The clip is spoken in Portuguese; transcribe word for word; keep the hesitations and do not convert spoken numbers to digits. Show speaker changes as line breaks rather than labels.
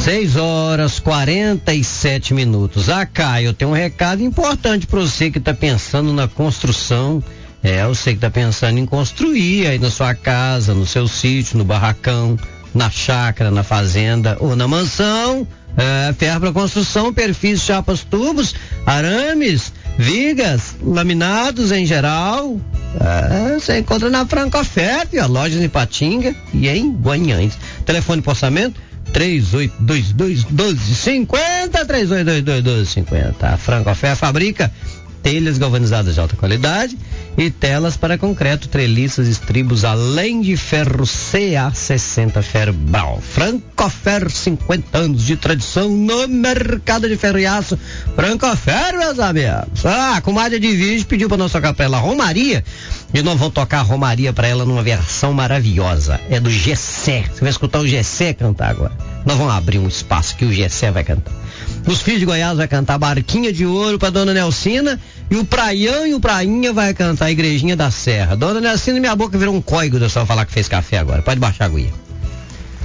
seis horas quarenta e sete minutos. Ah, Caio, eu tenho um recado importante para você que está pensando na construção. É, eu sei que está pensando em construir aí na sua casa, no seu sítio, no barracão, na chácara, na fazenda ou na mansão. É, ferro para construção, perfis, chapas, tubos, arames, vigas, laminados em geral. É, você encontra na Francofértil, lojas em Patinga e em Guanhães. Telefone para orçamento três oito dois dois, um dois cinco zero, três oito dois dois, um dois cinco zero. A Francofértil fabrica telhas galvanizadas de alta qualidade e telas para concreto, treliças, estribos, além de ferro C A sessenta Ferbal. Francoferro, cinquenta anos de tradição no mercado de ferro e aço. Francoferro, meus amigos. Ah, a comadre de vídeo pediu para nós tocar para ela Romaria e nós vamos tocar a Romaria para ela numa versão maravilhosa. É do Gessé. Você vai escutar o Gessé cantar agora. Nós vamos abrir um espaço que o Gessé vai cantar. Os Filhos de Goiás vai cantar Barquinha de Ouro para dona Nelcina e o Praião e o Prainha vai cantar a Igrejinha da Serra. Dona Nelcina, minha boca virou um cóigo de eu só falar que fez café agora. Pode baixar a aguinha.